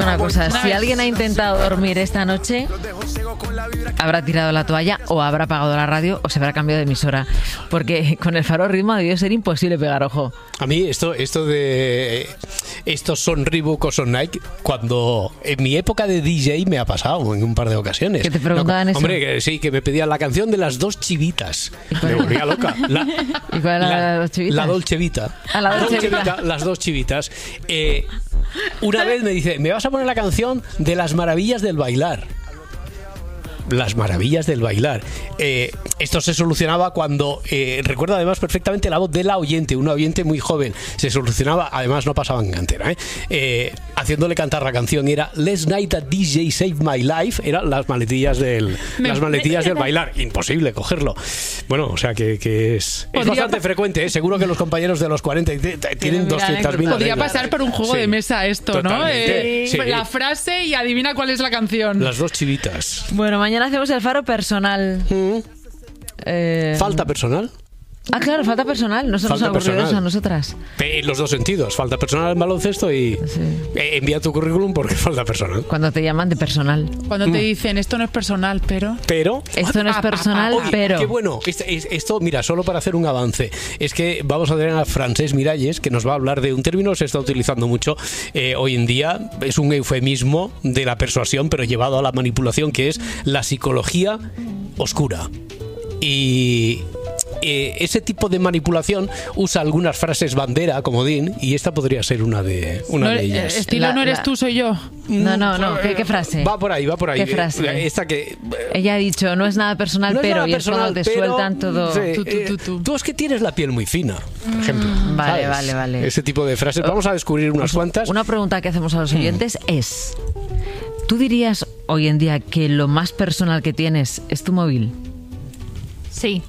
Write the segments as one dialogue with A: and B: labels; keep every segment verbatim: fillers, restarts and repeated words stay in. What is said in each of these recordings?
A: una cosa, si alguien ha intentado dormir esta noche, habrá tirado la toalla o habrá apagado la radio o se habrá cambiado de emisora, porque con el Faro Ritmo debió ser imposible pegar ojo.
B: A mí esto, esto de estos son Reebok o son Nike, cuando en mi época de D J me ha pasado en un par de ocasiones.
A: ¿Que te preguntaban
B: no,
A: eso?
B: Hombre, que sí, que me pedían la canción de las dos chivitas. Me volvía loca. La,
A: ¿Y cuál era la, la dos chivitas?
B: La Dolce Vita.
A: Ah, la Dolce
B: Dolce
A: Vita.
B: Vita, las dos chivitas. Eh, una vez me dice, me vas a poner la canción de las maravillas del bailar. Las maravillas del bailar. Eh, esto se solucionaba cuando, eh, recuerdo además perfectamente la voz de la oyente, una oyente muy joven. Se solucionaba, además no pasaba en cantera, ¿eh? Eh, haciéndole cantar la canción. Era Last Night a D J Saved My Life. Eran las maletillas del, las maletillas del bailar. Imposible cogerlo. Bueno, o sea que, que es, es bastante frecuente, ¿eh? Seguro que los compañeros de los cuarenta tienen doscientas mil.
C: Podría pasar por un juego
B: sí,
C: de mesa esto, ¿no? Eh,
B: sí.
C: La frase y adivina cuál es la canción.
B: Las dos chivitas.
A: Bueno, mañana hacemos el Faro personal.
B: ¿Mm?
A: Eh...
B: ¿Falta personal?
A: Ah, claro, falta personal. No se nos ha ocurrido eso a nosotras.
B: En los dos sentidos. Falta personal en baloncesto y
A: sí.
B: eh, envía tu currículum porque falta personal.
A: Cuando te llaman de personal.
C: Cuando te
B: Mm.
C: dicen, esto no es personal, pero...
B: Pero...
A: Esto no es personal,
B: Oye,
A: pero...
B: qué bueno. Esto, esto, mira, solo para hacer un avance. Es que vamos a tener a Francesc Miralles, que nos va a hablar de un término que se está utilizando mucho eh, hoy en día. Es un eufemismo de la persuasión, pero llevado a la manipulación, que es la psicología oscura. Y... Eh, ese tipo de manipulación usa algunas frases bandera, comodín, y esta podría ser una de, una
C: no,
B: de ellas.
C: Estilo, la, no eres la... tú, soy yo.
A: No, no, no. ¿Qué, qué frase?
B: Va por ahí, va por ahí.
A: ¿Qué frase?
B: Esta que...
A: Ella ha dicho, no es nada personal,
B: no
A: pero,
B: nada
A: y
B: personal,
A: es cuando te
B: pero,
A: sueltan todo...
B: Sí,
C: tú, tú, tú, tú.
B: Eh, tú es que tienes la piel muy fina, por ejemplo.
A: Vale,
B: ¿sabes?
A: vale, vale.
B: Ese tipo de frases. Vamos a descubrir unas cuantas.
A: Una pregunta que hacemos a los oyentes mm. es, ¿tú dirías hoy en día que lo más personal que tienes es tu móvil?
D: Sí.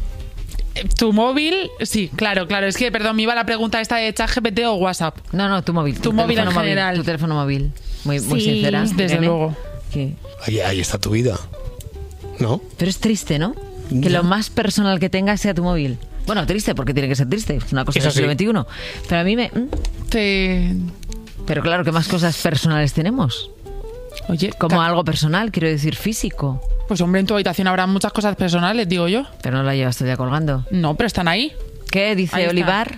C: ¿Tu móvil? Sí, claro, claro. Es que, perdón, me iba la pregunta esta de ChatGPT o WhatsApp.
A: No, no, tu móvil.
C: Tu, tu móvil en
A: móvil,
C: general.
A: Tu teléfono móvil. Muy, muy
C: sí,
A: sincera.
C: desde
A: Irene.
C: luego.
A: ¿Qué?
B: Ahí, ahí está tu vida, ¿no?
A: Pero es triste, ¿no? Que
B: no.
A: lo más personal que tengas sea tu móvil. Bueno, triste, porque tiene que ser triste. Es una cosa del siglo veintiuno. Pero a mí me...
C: Te...
A: Pero claro, ¿qué más cosas personales tenemos?
C: Oye,
A: como algo personal, quiero decir físico.
C: Pues hombre, en tu habitación habrá muchas cosas personales, digo yo.
A: Pero no la llevas todavía colgando.
C: No, pero están ahí.
A: ¿Qué dice
C: ahí
A: Olivar?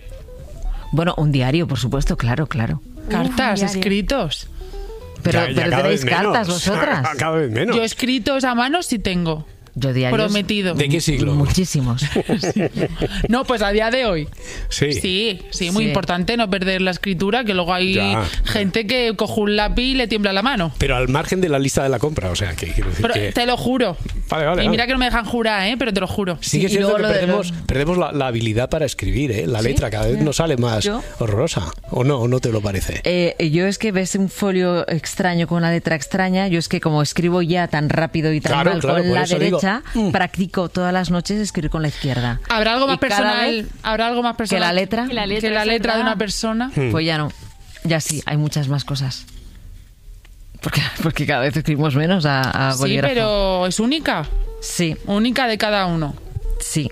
A: Bueno, un diario, por supuesto, claro, claro.
C: Cartas,
A: uh,
C: escritos.
A: Pero,
B: ya, ya
A: pero tenéis cartas vosotras.
B: Cada vez menos.
C: Yo escritos a mano sí tengo.
A: Yo diarios.
C: Prometido.
B: ¿De qué siglo?
A: Muchísimos.
C: No, pues a día de hoy.
B: Sí.
C: Sí, sí, muy
A: sí.
C: importante no perder la escritura, que luego hay
B: ya.
C: gente que coge un lápiz y le tiembla la mano.
B: Pero al margen de la lista de la compra, o sea, que quiero decir
C: Pero
B: que...
C: te lo juro.
B: Vale, vale,
C: y mira
B: vale.
C: que no me dejan jurar, ¿eh? Pero te lo juro.
B: Sí, que es
A: y
B: cierto que
A: luego lo de
B: perdemos,
A: los-
B: perdemos la, la habilidad para escribir, ¿eh? La
A: ¿Sí?
B: letra cada vez nos sale más
A: ¿Yo?
B: horrorosa. ¿O no? ¿O no te lo parece?
A: Eh, yo es que ves un folio extraño con una letra extraña. Yo es que como escribo ya tan rápido y tan
B: Claro,
A: mal
B: claro,
A: con
B: por
A: la
B: eso digo.
A: derecha,
B: Mm.
A: practico todas las noches escribir con la izquierda.
C: ¿Habrá algo más
A: Y cada
C: personal?
A: vez
C: ¿Habrá algo más personal?
A: que la letra,
D: Que la letra,
C: que la
D: es
C: letra de
D: verdad.
C: una persona.
B: Hmm.
A: pues ya no. Ya sí, hay muchas más cosas. Porque, porque cada vez escribimos menos a, a
C: Sí,
A: bolígrafo.
C: pero es única.
A: Sí,
C: Única de cada uno.
A: sí.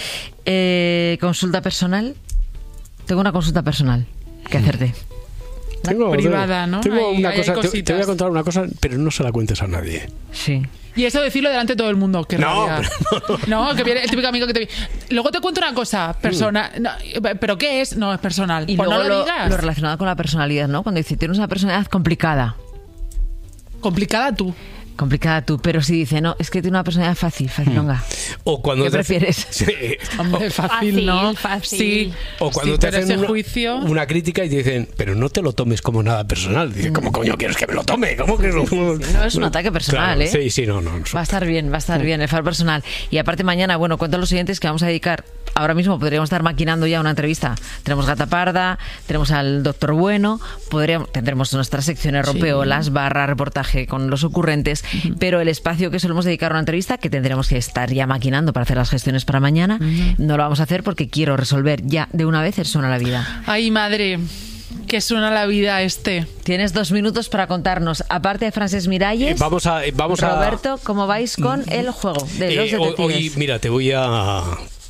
A: Eh, consulta personal. Tengo una consulta personal que hacerte.
B: Tengo,
C: privada, ¿no?
B: Tengo
C: Ahí-
B: una
C: ahí hay
B: cosa, te, te
C: cositas.
B: voy a contar una cosa, pero no se la cuentes a nadie.
A: Sí.
C: Y eso decirlo delante de todo el mundo. Qué
B: No,
C: rabia. No, que viene el típico amigo que te vi. Luego te cuento una cosa, persona. No, ¿pero qué es? No, es personal.
A: Y
C: Pues
A: luego
C: no lo,
A: lo,
C: digas.
A: lo relacionado con la personalidad, ¿no? Cuando dice, tienes una personalidad complicada.
C: Complicada tú.
A: Complicada tú, pero si dice, no, es que tiene una personalidad fácil, facilonga.
B: O cuando
A: ¿Qué
B: te-
A: prefieres?
B: Sí.
C: Hombre, fácil,
D: Fácil,
C: ¿no?
D: fácil.
C: Sí.
B: O cuando
C: Sí,
B: te
C: pero
B: hacen
C: ese
B: una,
C: juicio...
B: una crítica y te dicen, pero no te lo tomes como nada personal. Dices, ¿cómo coño quieres que me lo tome? ¿Cómo que no?
A: No es un ataque personal,
B: Claro,
A: ¿eh?
B: Sí, sí, no, no. no.
A: Va a estar bien, va a estar bien, el faro personal. Y aparte mañana, bueno, cuento a los oyentes que vamos a dedicar, ahora mismo podríamos estar maquinando ya una entrevista. Tenemos Gata Parda, tenemos al Doctor Bueno, podríamos, tendremos nuestra sección Europeo,
C: Sí.
A: las barras, reportaje con los ocurrentes, uh-huh. pero el espacio que solemos dedicar a una entrevista, que tendremos que estar ya maquinando para hacer las gestiones para mañana, uh-huh. no lo vamos a hacer porque quiero resolver ya de una vez el Suena la Vida.
C: Ay, madre, que suena la vida este.
A: Tienes dos minutos para contarnos, aparte de Francesc Miralles,
B: Eh, vamos a, vamos a-
A: Roberto, ¿cómo vais con el juego de los
B: Eh, hoy,
A: detectives?
B: hoy, mira, te voy a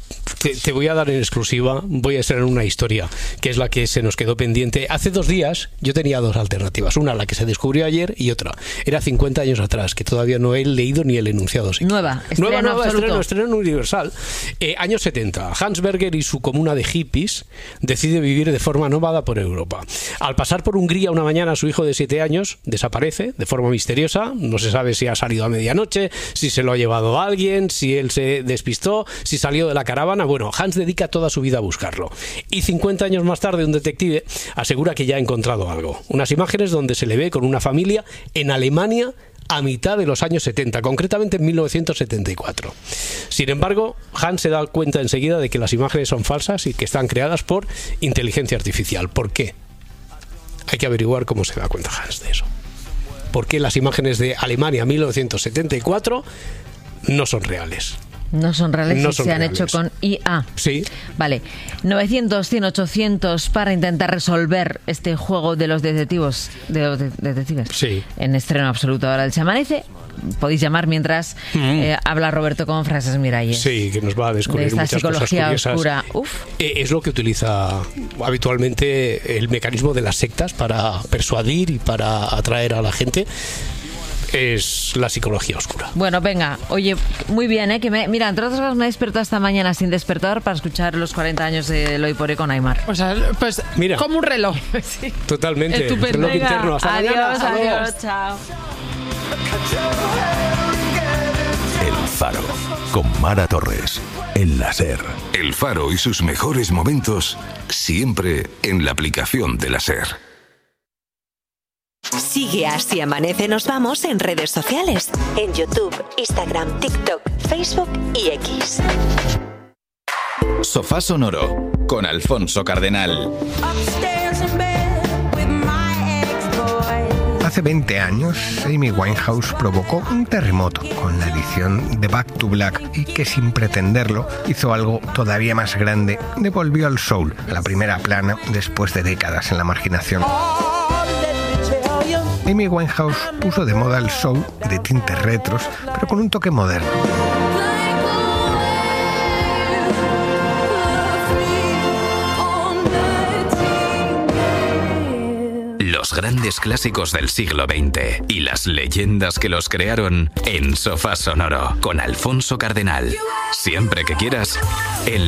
B: te, te voy a dar en exclusiva, voy a estrenar una historia, que es la que se nos quedó pendiente. Hace dos días yo tenía dos alternativas, una la que se descubrió ayer y otra era cincuenta años atrás, que todavía no he leído ni el enunciado. Sí.
A: Nueva, estreno
B: nueva, nueva,
A: absoluto.
B: estreno, estreno universal. Eh, años setenta, Hans Berger y su comuna de hippies decide vivir de forma nómada por Europa. Al pasar por Hungría una mañana, su hijo de siete años desaparece de forma misteriosa, no se sabe si ha salido a medianoche, si se lo ha llevado alguien, si él se despistó, si salió de la caravana. Bueno, Hans dedica toda su vida a buscarlo. Y cincuenta años más tarde, un detective asegura que ya ha encontrado algo. Unas imágenes donde se le ve con una familia en Alemania a mitad de los años setenta, concretamente en mil novecientos setenta y cuatro. Sin embargo, Hans se da cuenta enseguida de que las imágenes son falsas y que están creadas por inteligencia artificial. ¿Por qué? Hay que averiguar cómo se da cuenta Hans de eso. ¿Por qué las imágenes de Alemania mil novecientos setenta y cuatro no son reales?
A: No son reales
B: No
A: y
B: son
A: se han
B: reales.
A: hecho con I A.
B: Sí.
A: Vale. novecientos, cien, ochocientos para intentar resolver este juego de los detectives. De los de- detectives.
B: Sí.
A: En estreno absoluto ahora el Se Amanece. Podéis llamar mientras eh, habla Roberto con frases Miralles.
B: Sí, que nos va a descubrir
A: De esta
B: muchas cosas
A: psicología
B: curiosas.
A: oscura. Uf.
B: Eh, Es lo que utiliza habitualmente el mecanismo de las sectas para persuadir y para atraer a la gente. Es la psicología oscura.
A: Bueno, venga, oye, muy bien, ¿eh? Que me, mira, entre otras cosas me he despertado esta mañana sin despertador para escuchar los cuarenta años de Eloy Poré con Aymar.
C: O sea, pues
B: Mira.
C: como un reloj.
B: Totalmente.
C: Estupendo.
B: Reloj
A: Venga,
B: interno. Hasta
A: adiós,
B: mañana. Hasta luego.
A: adiós, chao.
E: El Faro, con Mara Torres, en la SER.
F: El Faro y sus mejores momentos siempre en la aplicación de la SER.
G: Sigue a Si Amanece Nos Vamos en redes sociales, en YouTube, Instagram, TikTok, Facebook y X.
H: Sofá Sonoro con Alfonso Cardenal.
I: Hace veinte años, Amy Winehouse provocó un terremoto con la edición de Back to Black y que sin pretenderlo hizo algo todavía más grande, devolvió al soul a la primera plana después de décadas en la marginación. Amy Winehouse puso de moda el soul de tintes retros, pero con un toque moderno.
H: Los grandes clásicos del siglo veinte y las leyendas que los crearon en Sofá Sonoro con Alfonso Cardenal. Siempre que quieras, en